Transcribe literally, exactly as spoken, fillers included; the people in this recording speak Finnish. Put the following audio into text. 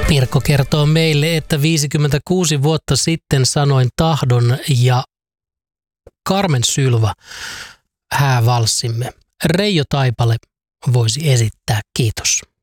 Pirkko kertoo meille, että viisikymmentäkuusi vuotta sitten sanoin tahdon ja Carmen Sylva häävalssimme Reijo Taipale voisi esittää. Kiitos.